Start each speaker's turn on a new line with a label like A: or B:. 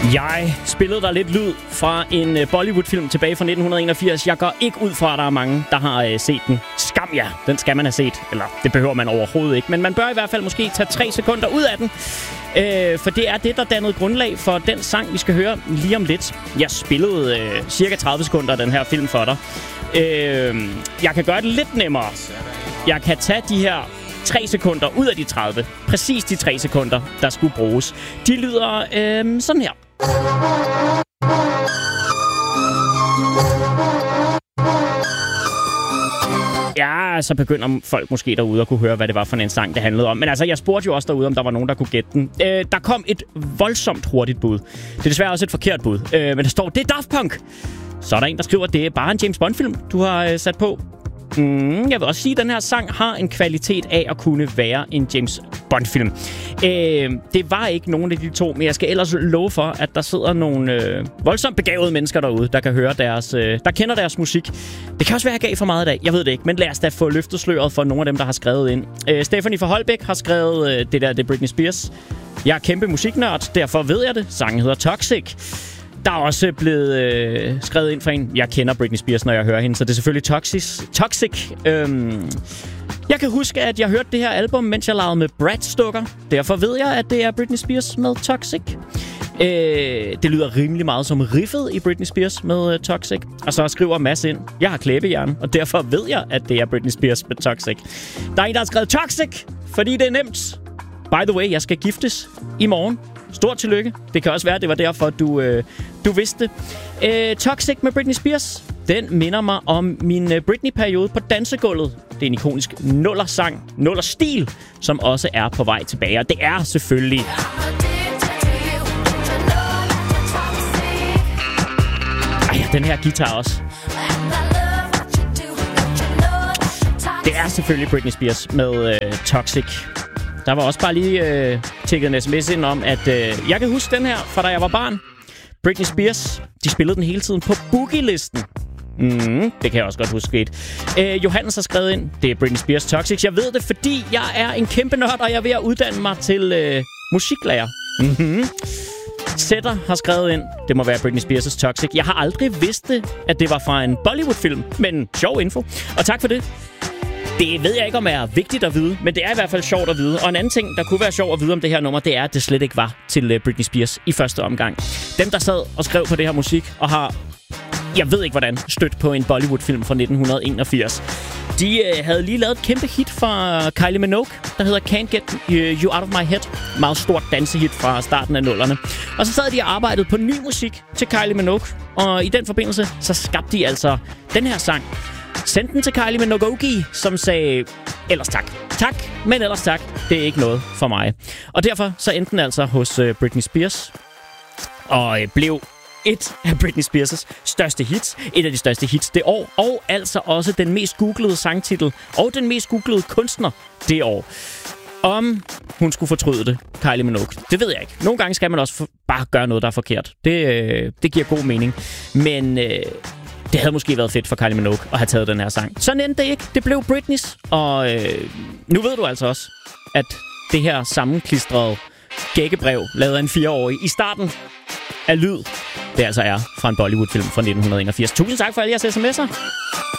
A: Jeg spillede der lidt lyd fra en Bollywood-film tilbage fra 1981. Jeg går ikke ud fra, at der er mange, der har set den. Skam ja, den skal man have set. Eller det behøver man overhovedet ikke. Men man bør i hvert fald måske tage 3 sekunder ud af den. For det er det, der dannede grundlag for den sang, vi skal høre lige om lidt. Jeg spillede cirka 30 sekunder af den her film for dig. Jeg kan gøre det lidt nemmere. Jeg kan tage de her 3 sekunder ud af de 30. Præcis de 3 sekunder, der skulle bruges. De lyder sådan her. Ja, så begynder folk måske derude at kunne høre, hvad det var for en sang, det handlede om. Men altså, jeg spurgte jo også derude, om der var nogen, der kunne gætte den. Der kom et voldsomt hurtigt bud. Det er desværre også et forkert bud. Men der står, det er Daft Punk. Så er der en, der skriver, at det er bare en James Bond-film, du har sat på. Jeg vil også sige, at den her sang har en kvalitet af at kunne være en James Bond-film. Det var ikke nogen af de to, men jeg skal ellers love for, at der sidder nogle voldsomt begavede mennesker derude, der kan høre der kender deres musik. Det kan også være, at jeg gav for meget i dag. Jeg ved det ikke, men lad os da få løftet sløret for nogle af dem, der har skrevet ind. Stephanie fra Holbæk har skrevet, det er Britney Spears. Jeg er kæmpe musiknørd, derfor ved jeg det. Sangen hedder Toxic. Der er også blevet skrevet ind fra en. Jeg kender Britney Spears, når jeg hører hende, så det er selvfølgelig Toxic. Jeg kan huske, at jeg hørte det her album, mens jeg legede med Bratz-dukker. Derfor ved jeg, at det er Britney Spears med Toxic. Det lyder rimelig meget som riffet i Britney Spears med Toxic. Og så skriver Mads ind, jeg har klæbehjerne, og derfor ved jeg, at det er Britney Spears med Toxic. Der er en, der har skrevet Toxic, fordi det er nemt. By the way, jeg skal giftes i morgen. Stort tillykke. Det kan også være, at det var derfor, du vidste det. Toxic med Britney Spears. Den minder mig om min Britney-periode på dansegulvet. Det er en ikonisk nuller-sang, nuller-stil, som også er på vej tilbage. Og det er selvfølgelig... den her guitar også. Det er selvfølgelig Britney Spears med Toxic. Der var også bare lige tækket en sms ind om, at jeg kan huske den her fra da jeg var barn. Britney Spears, de spillede den hele tiden på Boogie-listen. Det kan jeg også godt huske. Johannes har skrevet ind, det er Britney Spears Toxic. Jeg ved det, fordi jeg er en kæmpe nørd, og jeg er ved at uddanne mig til musiklærer. Sætter har skrevet ind, det må være Britney Spears' Toxic. Jeg har aldrig vidst det, at det var fra en Bollywood-film, men sjov info. Og tak for det. Det ved jeg ikke, om er vigtigt at vide, men det er i hvert fald sjovt at vide. Og en anden ting, der kunne være sjovt at vide om det her nummer, det er, at det slet ikke var til Britney Spears i første omgang. Dem, der sad og skrev på det her musik og har, jeg ved ikke hvordan, stødt på en Bollywood-film fra 1981. De havde lige lavet et kæmpe hit fra Kylie Minogue, der hedder Can't Get You Out of My Head. Meget stort dansehit fra starten af 00'erne. Og så sad de og arbejdede på ny musik til Kylie Minogue. Og i den forbindelse, så skabte de altså den her sang. Sendte den til Kylie Minogue, som sagde, ellers tak. Tak, men ellers tak. Det er ikke noget for mig. Og derfor så endte den altså hos Britney Spears. Og blev et af Britney Spears' største hits. Et af de største hits det år. Og altså også den mest googlede sangtitel. Og den mest googlede kunstner det år. Om hun skulle fortryde det, Kylie Minogue, det ved jeg ikke. Nogle gange skal man også bare gøre noget, der er forkert. Det giver god mening. Men det havde måske været fedt for Kylie Minogue at have taget den her sang. Sådan endte det ikke. Det blev Britneys. Og nu ved du altså også, at det her sammenklistrede gækkebrev, lavet af en 4-årig i starten af lyd, det altså er fra en Bollywood-film fra 1981. Tusind tak for alle jeres sms'er.